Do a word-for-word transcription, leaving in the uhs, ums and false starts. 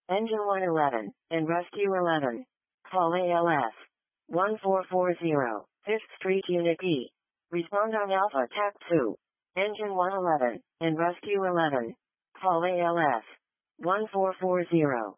Engine one eleven, and Rescue eleven. Call A L S. one four four zero, fifth Street Unit B. Respond on Alpha T A C two. Engine one eleven, and Rescue eleven. Call A L S. one four four zero.